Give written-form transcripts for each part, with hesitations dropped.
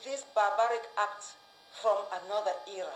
this barbaric act from another era.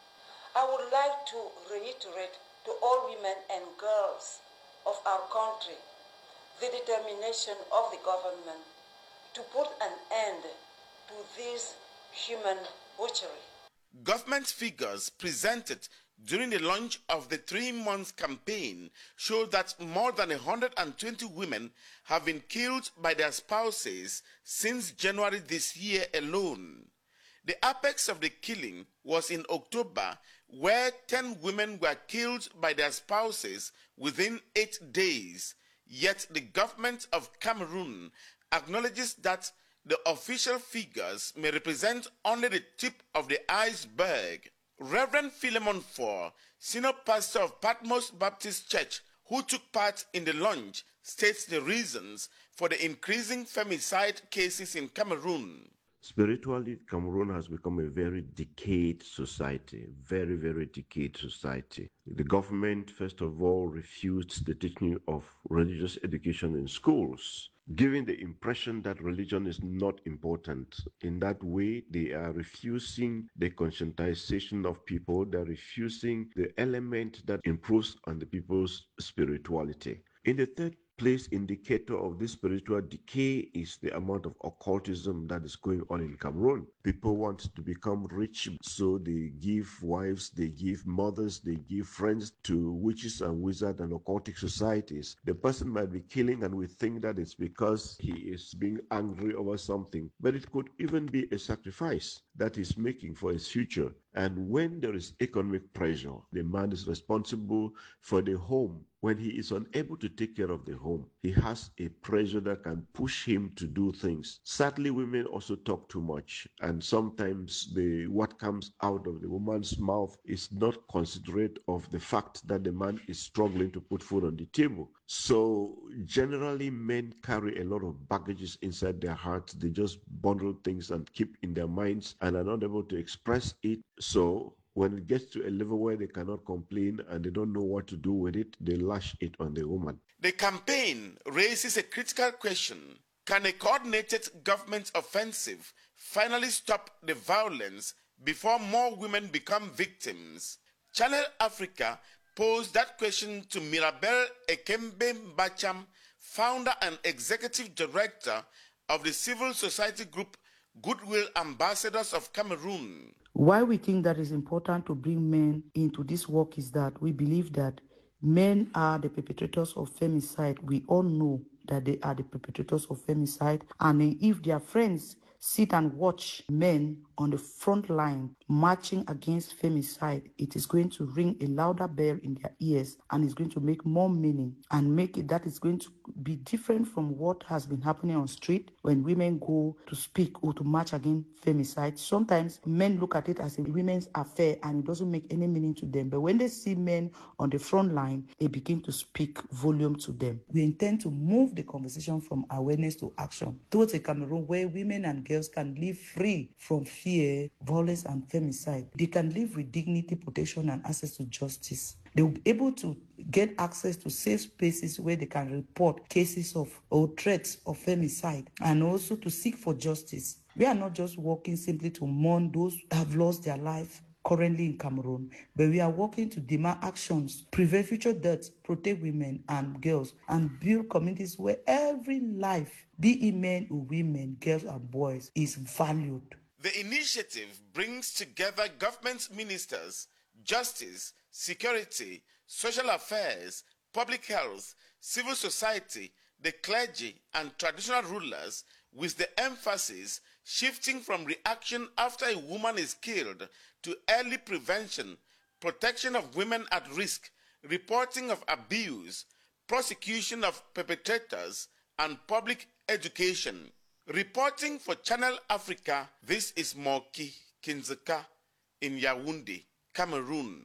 I would like to reiterate to all women and girls of our country the determination of the government to put an end to this human butchery. Government figures presented during the launch of the 3-month campaign show that more than 120 women have been killed by their spouses since January this year alone. The apex of the killing was in October, where 10 women were killed by their spouses within 8 days. Yet the government of Cameroon acknowledges that the official figures may represent only the tip of the iceberg. Reverend Philemon Four, senior pastor of Patmos Baptist Church, who took part in the launch, states the reasons for the increasing femicide cases in Cameroon. Spiritually, Cameroon has become a very decayed society, very, very decayed society. The government, first of all, refused the teaching of religious education in schools, giving the impression that religion is not important. In that way, they are refusing the conscientization of people. They're refusing the element that improves on the people's spirituality. In the third place, indicator of this spiritual decay is the amount of occultism that is going on in Cameroon. People want to become rich, so they give wives, they give mothers, they give friends to witches and wizards and occultic societies. The person might be killing, and we think that it's because he is being angry over something, but it could even be a sacrifice that he's making for his future. And when there is economic pressure, the man is responsible for the home. When he is unable to take care of the home, he has a pressure that can push him to do things. Sadly, women also talk too much, and sometimes what comes out of the woman's mouth is not considerate of the fact that the man is struggling to put food on the table. So generally, men carry a lot of baggages inside their hearts. They just bundle things and keep in their minds and are not able to express it. So when it gets to a level where they cannot complain and they don't know what to do with it, they lash it on the woman. The campaign raises a critical question. Can a coordinated government offensive finally stop the violence before more women become victims? Channel Africa posed that question to Mirabel Ekembe Mbacham, founder and executive director of the civil society group Goodwill Ambassadors of Cameroon. Why we think that it's important to bring men into this work is that we believe that men are the perpetrators of femicide. We all know that they are the perpetrators of femicide, and if their friends sit and watch men on the front line marching against femicide, it is going to ring a louder bell in their ears, and it's going to make more meaning and make it that is going to be different from what has been happening on street when women go to speak or to march against femicide. Sometimes men look at it as a women's affair and it doesn't make any meaning to them. But when they see men on the front line, they begin to speak volume to them. We intend to move the conversation from awareness to action towards a Cameroon where women and girls can live free from fear, violence, and femicide. They can live with dignity, protection, and access to justice. They will be able to get access to safe spaces where they can report cases of or threats of femicide, and also to seek for justice. We are not just working simply to mourn those who have lost their life currently in Cameroon, but we are working to demand actions, prevent future deaths, protect women and girls, and build communities where every life, be it men or women, girls and boys, is valued. The initiative brings together government ministers, justice, security, social affairs, public health, civil society, the clergy, and traditional rulers, with the emphasis shifting from reaction after a woman is killed to early prevention, protection of women at risk, reporting of abuse, prosecution of perpetrators, and public education. Reporting for Channel Africa, this is Moki Kinzeka in Yaoundé, Cameroon.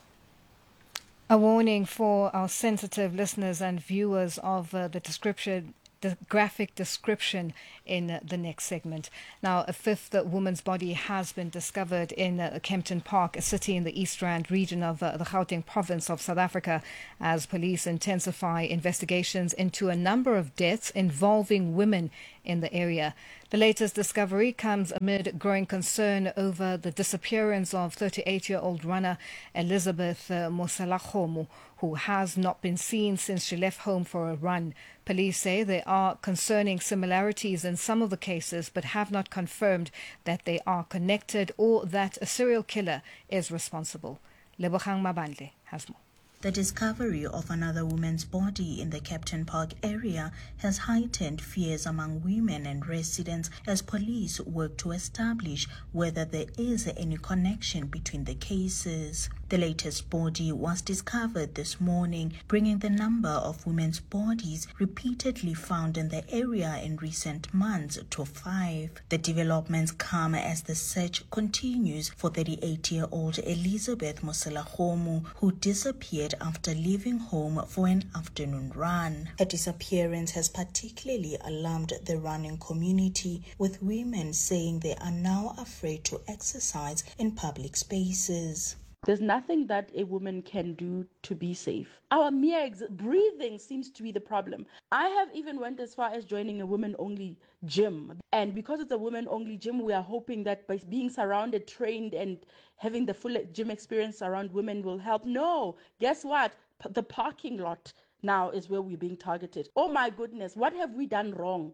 A warning for our sensitive listeners and viewers of the graphic description in the next segment. Now, a fifth woman's body has been discovered in Kempton Park, a city in the East Rand region of the Gauteng province of South Africa, as police intensify investigations into a number of deaths involving women in the area. The latest discovery comes amid growing concern over the disappearance of 38-year-old runner Elizabeth Moselakgomo, who has not been seen since she left home for a run. Police say there are concerning similarities in some of the cases, but have not confirmed that they are connected or that a serial killer is responsible. Lebogang Mabandle has more. The discovery of another woman's body in the Captain Park area has heightened fears among women and residents as police work to establish whether there is any connection between the cases. The latest body was discovered this morning, bringing the number of women's bodies repeatedly found in the area in recent months to 5. The developments come as the search continues for 38-year-old Elizabeth Moselakgomo, who disappeared after leaving home for an afternoon run. Her disappearance has particularly alarmed the running community, with women saying they are now afraid to exercise in public spaces. There's nothing that a woman can do to be safe. Our mere breathing seems to be the problem. I have even went as far as joining a women-only gym. And because it's a women-only gym, we are hoping that by being surrounded, trained, and having the full gym experience around women will help. No, guess what? The parking lot now is where we're being targeted. Oh my goodness, what have we done wrong?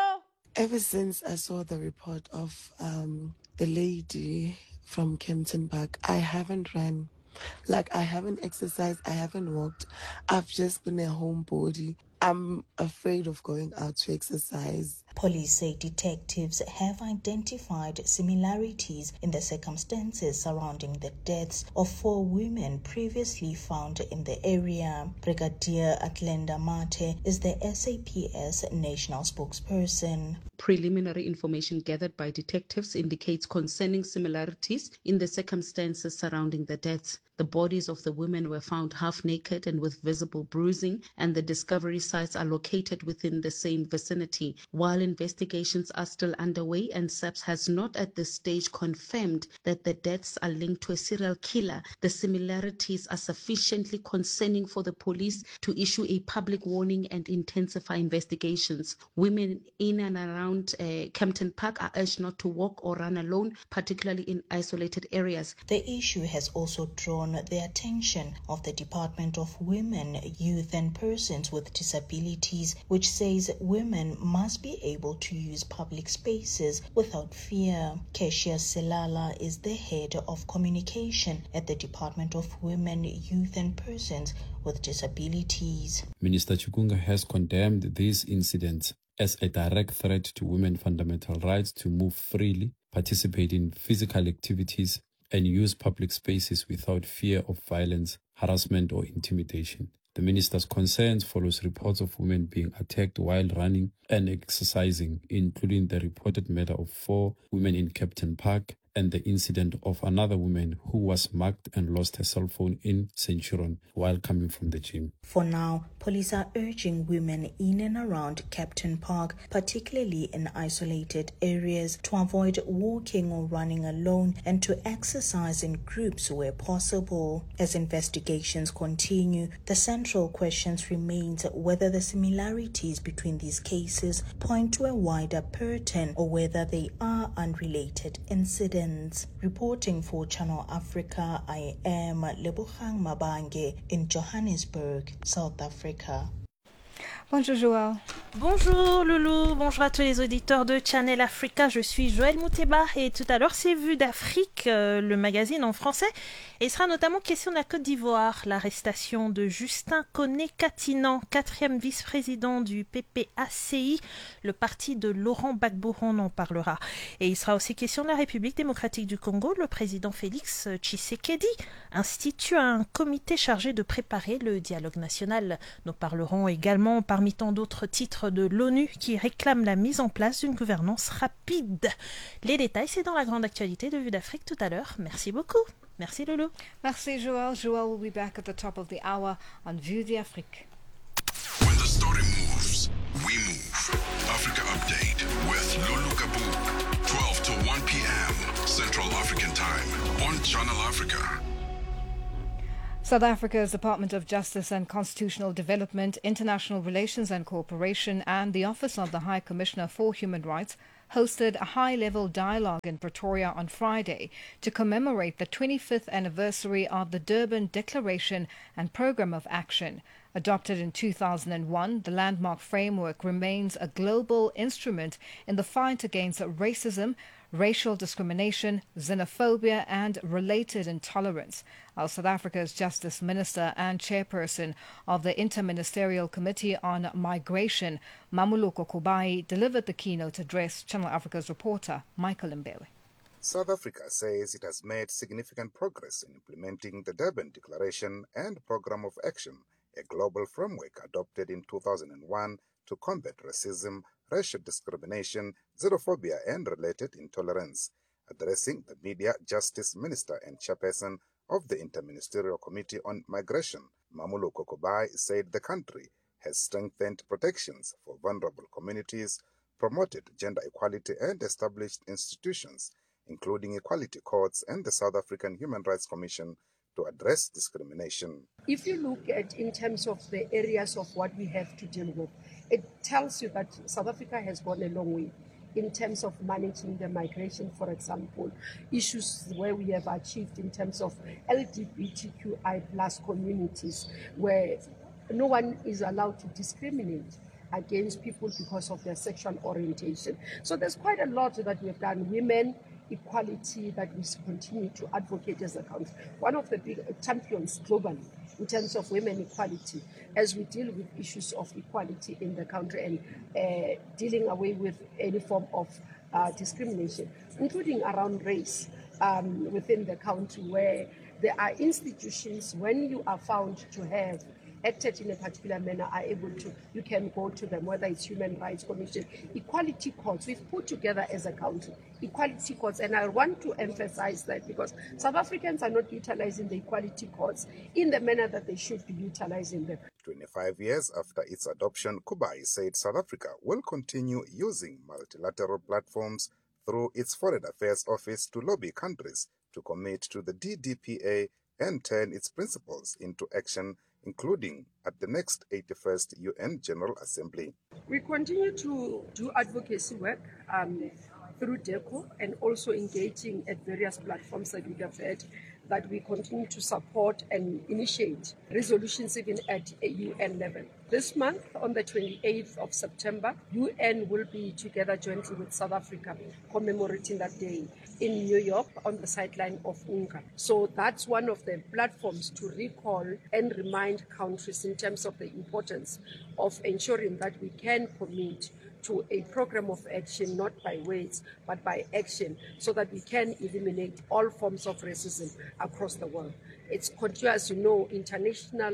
Ever since I saw the report of the lady from Kempton Park, I haven't ran. I haven't exercised, I haven't walked. I've just been a homebody. I'm afraid of going out to exercise. Police say detectives have identified similarities in the circumstances surrounding the deaths of 4 women previously found in the area. Brigadier Atlenda Mate is the SAPS national spokesperson. Preliminary information gathered by detectives indicates concerning similarities in the circumstances surrounding the deaths. The bodies of the women were found half naked and with visible bruising, and the discovery sites are located within the same vicinity. While investigations are still underway and SAPS has not at this stage confirmed that the deaths are linked to a serial killer, the similarities are sufficiently concerning for the police to issue a public warning and intensify investigations. Women in and around Kempton Park are urged not to walk or run alone, particularly in isolated areas. The issue has also drawn the attention of the Department of Women, Youth and Persons with Disabilities, which says women must be able to use public spaces without fear. Keshia Selala is the head of communication at the Department of Women, Youth and Persons with Disabilities. Minister Chikunga has condemned these incidents as a direct threat to women's fundamental rights to move freely, participate in physical activities, and use public spaces without fear of violence, harassment, or intimidation. The minister's concerns follows reports of women being attacked while running and exercising, including the reported murder of 4 women in Captain Park and the incident of another woman who was mugged and lost her cell phone in Centurion while coming from the gym. For now, police are urging women in and around Captain Park, particularly in isolated areas, to avoid walking or running alone and to exercise in groups where possible. As investigations continue, the central questions remains whether the similarities between these cases point to a wider pattern or whether they are unrelated incidents. Reporting for Channel Africa, I am Lebogang Mabange in Johannesburg, South Africa. Bonjour Joël. Bonjour Loulou, bonjour à tous les auditeurs de Channel Africa, je suis Joël Mouteba et tout à l'heure c'est Vue d'Afrique, le magazine en français, et il sera notamment question de la Côte d'Ivoire, l'arrestation de Justin Koné-Katinan, 4e vice-président du PPACI, le parti de Laurent Gbagbo, on en parlera. Et il sera aussi question de la République démocratique du Congo, le président Félix Tshisekedi institue un comité chargé de préparer le dialogue national. Nous parlerons également parmi tant d'autres titres de l'ONU qui réclament la mise en place d'une gouvernance rapide. Les détails, c'est dans la grande actualité de Vue d'Afrique tout à l'heure. Merci beaucoup. Merci Loulou. Merci Joël. Joël will be back at the top of the hour on Vue d'Afrique. When the story moves, we move. Africa Update with Lulu Kabu, 12 to 1 p.m. Central African Time on Channel Africa. South Africa's Department of Justice and Constitutional Development, International Relations and Cooperation, and the Office of the High Commissioner for Human Rights hosted a high-level dialogue in Pretoria on Friday to commemorate the 25th anniversary of the Durban Declaration and Programme of Action. Adopted in 2001, the landmark framework remains a global instrument in the fight against racism, racial discrimination, xenophobia and related intolerance. South Africa's Justice Minister and Chairperson of the Interministerial Committee on Migration, Mamoloko Kubai, delivered the keynote address. Channel Africa's reporter, Michael Mbewe. South Africa says it has made significant progress in implementing the Durban Declaration and Programme of Action, a global framework adopted in 2001 to combat racism, racial discrimination, xenophobia and related intolerance. Addressing the media, Justice Minister and Chairperson of the Interministerial Committee on Migration, Mamoloko Kubai, said the country has strengthened protections for vulnerable communities, promoted gender equality and established institutions, including equality courts and the South African Human Rights Commission, to address discrimination. If you look at in terms of the areas of what we have to deal with, it tells you that South Africa has gone a long way in terms of managing the migration, for example, issues where we have achieved in terms of LGBTQI plus communities, where no one is allowed to discriminate against people because of their sexual orientation. So there's quite a lot that we've done. Women equality that we continue to advocate as a country. One of the big champions globally in terms of women equality as we deal with issues of equality in the country and dealing away with any form of discrimination, including around race within the country, where there are institutions, when you are found to have acted in a particular manner, are able to, you can go to them, whether it's Human Rights Commission, equality courts. We've put together as a country equality courts, and I want to emphasize that because South Africans are not utilizing the equality courts in the manner that they should be utilizing them. 25 years after its adoption, Kubai said South Africa will continue using multilateral platforms through its Foreign Affairs Office to lobby countries to commit to the DDPA and turn its principles into action, including at the next 81st UN General Assembly. We continue to do advocacy work through DECO and also engaging at various platforms that we have had, that we continue to support and initiate resolutions even at a UN level. This month, on the 28th of September, UN will be together jointly with South Africa commemorating that day in New York on the sideline of UNGA. So that's one of the platforms to recall and remind countries in terms of the importance of ensuring that we can commit to a program of action, not by words, but by action, so that we can eliminate all forms of racism across the world. It's continuous, international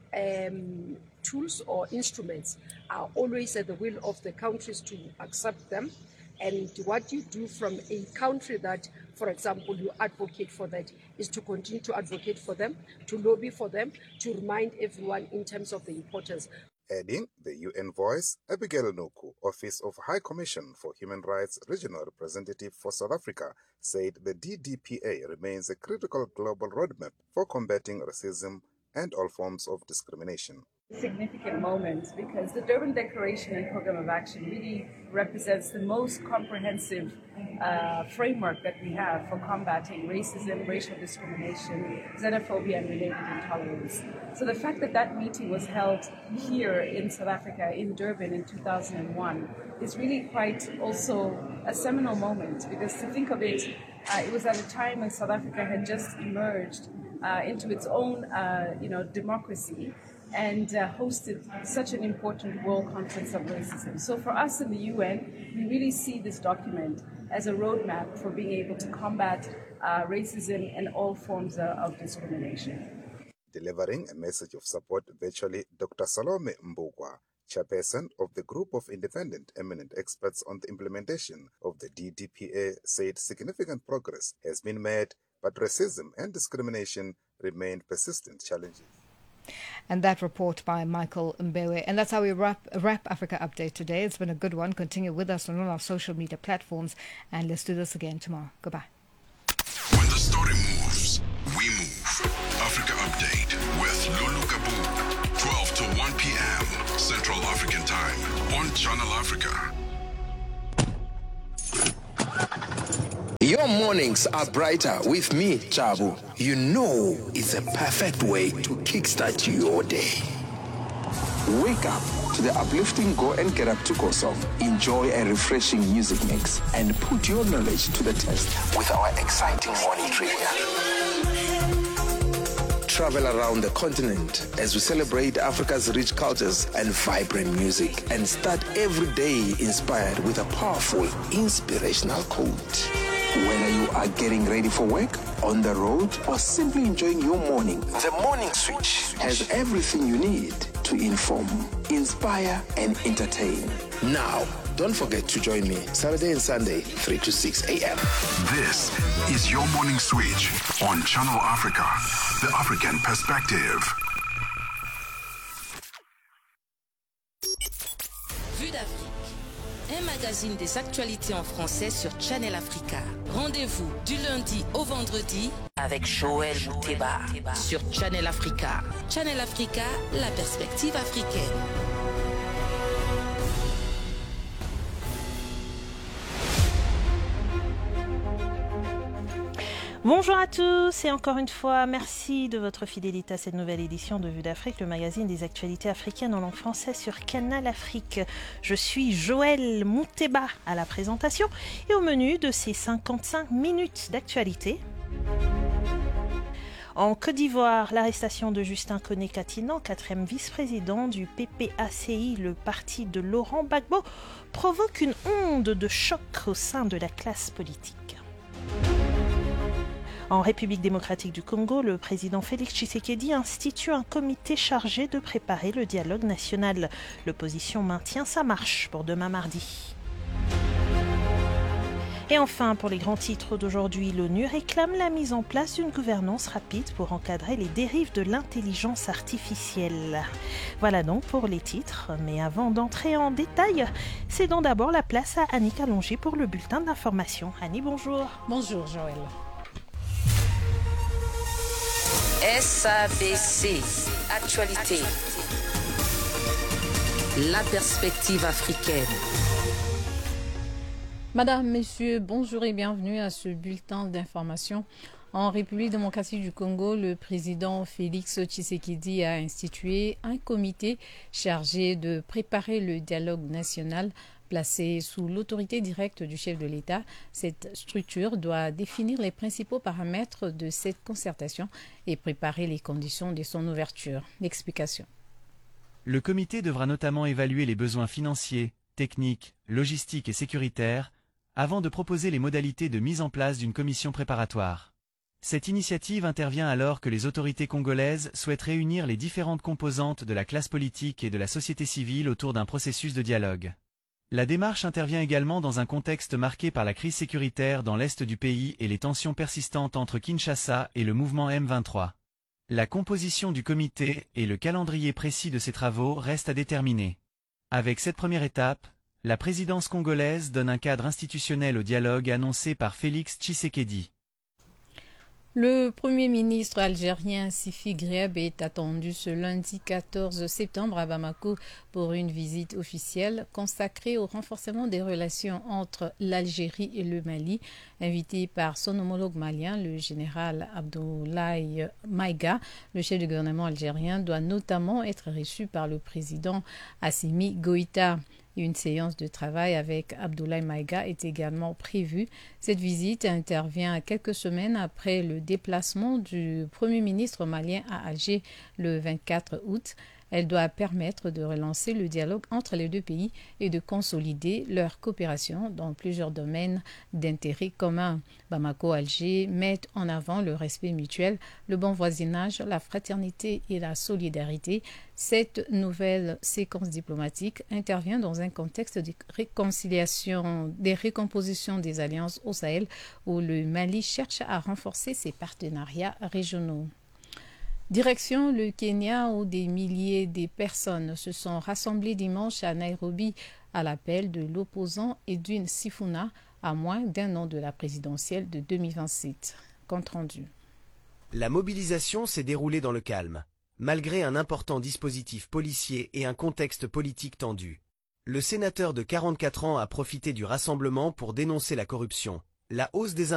tools or instruments are always at the will of the countries to accept them. And what you do from a country that, for example, you advocate for that, is to continue to advocate for them, to lobby for them, to remind everyone in terms of the importance. Adding the UN voice, Abigail Nuku, Office of High Commission for Human Rights Regional Representative for South Africa, said the DDPA remains a critical global roadmap for combating racism and all forms of discrimination. Significant moment because the Durban Declaration and Programme of Action really represents the most comprehensive framework that we have for combating racism, racial discrimination, xenophobia and related intolerance. So the fact that that meeting was held here in South Africa, in Durban in 2001, is really quite also a seminal moment, because to think of it, it was at a time when South Africa had just emerged into its own democracy and hosted such an important World Conference of Racism. So for us in the UN, we really see this document as a roadmap for being able to combat racism and all forms of discrimination. Delivering a message of support virtually, Dr. Salome Mbugwa, chairperson of the group of independent eminent experts on the implementation of the DDPA, said significant progress has been made, but racism and discrimination remain persistent challenges. And that report by Michael Mbewe. And that's how we wrap Africa Update today. It's been a good one. Continue with us on all our social media platforms. And let's do this again tomorrow. Goodbye. When the story moves, we move. Africa Update with Lulu Kabu. 12 to 1 p.m. Central African Time on Channel Africa. Your mornings are brighter with me, Chabu. You know it's a perfect way to kickstart your day. Wake up to the uplifting Go and Get Up to Go song. Enjoy a refreshing music mix and put your knowledge to the test with our exciting morning trivia. Travel around the continent as we celebrate Africa's rich cultures and vibrant music, and start every day inspired with a powerful, inspirational quote. Whether you are getting ready for work, on the road, or simply enjoying your morning, the Morning Switch has everything you need to inform, inspire, and entertain. Now, don't forget to join me Saturday and Sunday, 3 to 6 a.m. This is your Morning Switch on Channel Africa, the African perspective. Vue d'Afrique, un magazine des actualités en français sur Channel Africa. Rendez-vous du lundi au vendredi avec Joël Mouteba sur Channel Africa. Channel Africa, la perspective africaine. Bonjour à tous et encore une fois, merci de votre fidélité à cette nouvelle édition de Vue d'Afrique, le magazine des actualités africaines en langue française sur Canal Afrique. Je suis Joël Mouteba à la présentation et au menu de ces 55 minutes d'actualité. En Côte d'Ivoire, l'arrestation de Justin Koné-Katinan, 4e vice-président du PPACI, le parti de Laurent Gbagbo, provoque une onde de choc au sein de la classe politique. En République démocratique du Congo, le président Félix Tshisekedi institue un comité chargé de préparer le dialogue national. L'opposition maintient sa marche pour demain mardi. Et enfin, pour les grands titres d'aujourd'hui, l'ONU réclame la mise en place d'une gouvernance rapide pour encadrer les dérives de l'intelligence artificielle. Voilà donc pour les titres, mais avant d'entrer en détail, cédons d'abord la place à Annie Kalonji pour le bulletin d'information. Annie, bonjour. Bonjour Joël. SABC, actualité. La perspective africaine. Madame, Messieurs, bonjour et bienvenue à ce bulletin d'information. En République démocratique du Congo, le président Félix Tshisekedi a institué un comité chargé de préparer le dialogue national. Placé sous l'autorité directe du chef de l'État, cette structure doit définir les principaux paramètres de cette concertation et préparer les conditions de son ouverture. L'explication. Le comité devra notamment évaluer les besoins financiers, techniques, logistiques et sécuritaires avant de proposer les modalités de mise en place d'une commission préparatoire. Cette initiative intervient alors que les autorités congolaises souhaitent réunir les différentes composantes de la classe politique et de la société civile autour d'un processus de dialogue. La démarche intervient également dans un contexte marqué par la crise sécuritaire dans l'est du pays et les tensions persistantes entre Kinshasa et le mouvement M23. La composition du comité et le calendrier précis de ses travaux restent à déterminer. Avec cette première étape, la présidence congolaise donne un cadre institutionnel au dialogue annoncé par Félix Tshisekedi. Le Premier ministre algérien Sifi Grieb est attendu ce lundi 14 septembre à Bamako pour une visite officielle consacrée au renforcement des relations entre l'Algérie et le Mali. Invité par son homologue malien, le général Abdoulaye Maïga, le chef du gouvernement algérien doit notamment être reçu par le président Assimi Goïta. Une séance de travail avec Abdoulaye Maïga est également prévue. Cette visite intervient quelques semaines après le déplacement du Premier ministre malien à Alger le 24 août. Elle doit permettre de relancer le dialogue entre les deux pays et de consolider leur coopération dans plusieurs domaines d'intérêt commun. Bamako-Alger mettent en avant le respect mutuel, le bon voisinage, la fraternité et la solidarité. Cette nouvelle séquence diplomatique intervient dans un contexte de réconciliation, des recompositions des alliances au Sahel où le Mali cherche à renforcer ses partenariats régionaux. Direction le Kenya où des milliers de personnes se sont rassemblées dimanche à Nairobi à l'appel de l'opposant Edwin Sifuna à moins d'un an de la présidentielle de 2027. Compte rendu. La mobilisation s'est déroulée dans le calme, malgré un important dispositif policier et un contexte politique tendu. Le sénateur de 44 ans a profité du rassemblement pour dénoncer la corruption, la hausse des